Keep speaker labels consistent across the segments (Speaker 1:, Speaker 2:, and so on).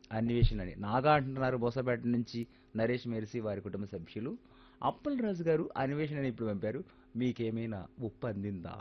Speaker 1: అన్వేషణ అని నాగా అంటున్నారు బోసపేట నుంచి నరేష్ మెర్సీ వారి కుటుంబ సభ్యులు. అప్పలరాజు గారు అన్వేషణ అని ఇప్పుడు పంపారు. మీకేమైనా ఉప్పు అందిందా?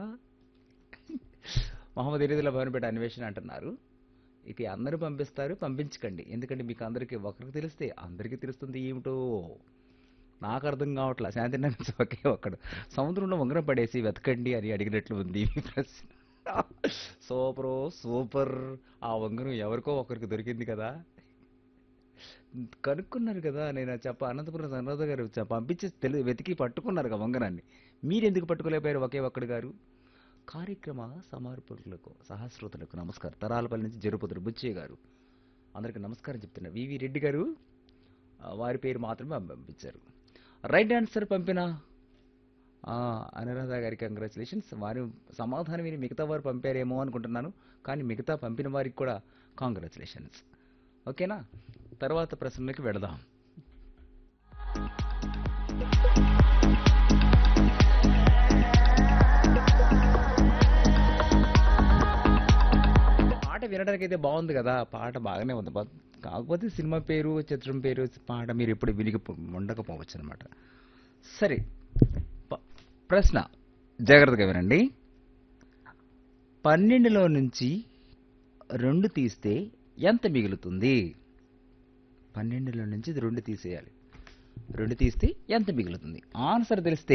Speaker 1: మహమ్మద్ ఇరీదుల భవనపేట అన్వేషణ అంటున్నారు. ఇక అందరూ పంపిస్తారు, పంపించకండి. ఎందుకంటే మీకు అందరికీ ఒకరికి తెలిస్తే అందరికీ తెలుస్తుంది ఏమిటో నాకు అర్థం కావట్లా. శాంతినగర్ నుంచి ఒకే ఒక్కడు సముద్రంలో ఉంగరం పడేసి వెతకండి అని అడిగినట్లు ఉంది మీ ప్రశ్న. Super super. ఆ ఉంగరం ఎవరికో ఒకరికి దొరికింది కదా, కనుక్కున్నారు కదా. నేను అనంతపురం సన్నరాజు గారు పంపించి వెతికి పట్టుకున్నారు కదా ఉంగరాన్ని. మీరెందుకు పట్టుకోలేకపోయారు ఒకే ఒక్కడు గారు? కార్యక్రమ సమర్పకులకు సహస్రోతులకు నమస్కారం. తరాలపల్లి నుంచి జరుపుతురు బుచ్చయ్య గారు అందరికి నమస్కారం చెప్తున్నారు. వివి రెడ్డి గారు వారి పేరు మాత్రమే పంపించారు. రైట్ ఆన్సర్ పంపిన అనురాధ గారికి కంగ్రాచులేషన్స్. వారి సమాధానం విని మిగతా వారు పంపారేమో అనుకుంటున్నాను, కానీ మిగతా పంపిన వారికి కూడా కాంగ్రాచులేషన్స్. ఓకేనా, తర్వాత ప్రశ్నలకు వెళదాం. పాట వినడానికి అయితే బాగుంది కదా, పాట బాగానే ఉంది. కాకపోతే సినిమా పేరు చిత్రం పేరు పాట మీరు ఎప్పుడు ఉండకపోవచ్చు అనమాట. సరే, ప్రశ్న జాగ్రత్తగా వినండి. 12లో నుంచి 2 తీస్తే ఎంత మిగులుతుంది? 12లో నుంచి 2 తీసేయాలి. 2 తీస్తే ఎంత మిగులుతుంది? ఆన్సర్ తెలిస్తే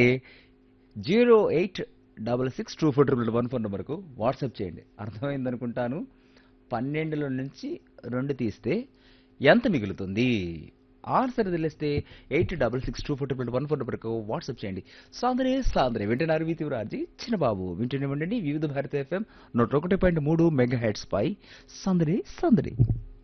Speaker 1: 0866241 ఫోన్ నెంబర్కు వాట్సాప్ చేయండి. అర్థమైందనుకుంటాను. 12లో నుంచి 2 తీస్తే ఎంత మిగులుతుంది? ఆన్సర్ తెలిస్తే 866241 ఫోన్ నెంబర్కు వాట్సాప్ చేయండి. సాందరే వింటున్నారు వీతివరాజీ చిన్నబాబు. వింటూనే ఉండండి వివిధ భారత FM 101.3 మెగాహెర్ట్జ్ పై సందడి.